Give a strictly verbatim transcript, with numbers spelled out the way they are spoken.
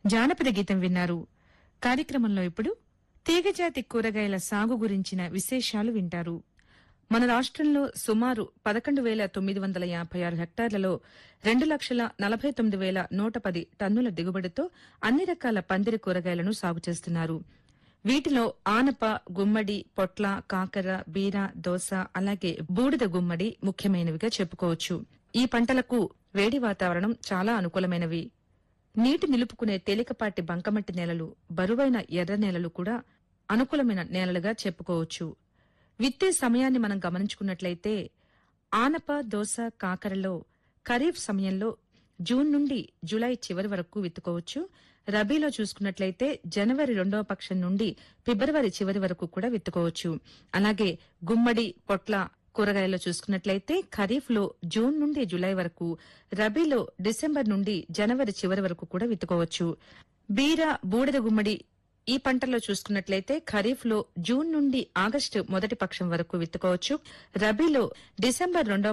జానపద గీతం విన్నారు. కార్యక్రమంలో ఇప్పుడు తీగజాతి కూరగాయల సాగు గురించిన విశేషాలు వింటారు. మన రాష్ట్రంలో సుమారు పదకొండు వేల తొమ్మిది వందల యాభై ఆరు హెక్టార్లలో రెండు లక్షల నలభై తొమ్మిది వేల నూట పది టన్నుల దిగుబడితో అన్ని రకాల పందిరి కూరగాయలను సాగు చేస్తున్నారు. వీటిలో ఆనప, గుమ్మడి, పొట్ల, కాకర, బీర, దోస అలాగే బూడిద గుమ్మడి ముఖ్యమైనవిగా చెప్పుకోవచ్చు. ఈ పంటలకు వేడి వాతావరణం చాలా అనుకూలమైనవి. నీటి నిలుపుకునే తేలికపాటి బంకమట్టి నేలలు, బరువైన ఎర్ర నేలలు కూడా అనుకూలమైన నేలలుగా చెప్పుకోవచ్చు. విత్తే సమయాన్ని మనం గమనించుకున్నట్లయితే ఆనప, దోస, కాకరలో ఖరీఫ్ సమయంలో జూన్ నుండి జులై చివరి వరకు విత్తుకోవచ్చు. రబీలో చూసుకున్నట్లయితే జనవరి రెండవ పక్షం నుండి ఫిబ్రవరి చివరి వరకు కూడా విత్తుకోవచ్చు. అలాగే గుమ్మడి, పొట్ల కూరగాయల్లో చూసుకున్నట్లయితే ఖరీఫ్ లో జూన్ నుండి జులై వరకు, రబీలో డిసెంబర్ నుండి జనవరి చివరి వరకు కూడా విత్తుకోవచ్చు. బీర, బూడిద గుమ్మడి ఈ పంటల్లో చూసుకున్నట్లయితే ఖరీఫ్ లో జూన్ నుండి ఆగస్టు మొదటి పక్షం వరకు విత్తుకోవచ్చు. రబీలో డిసెంబర్ రెండవ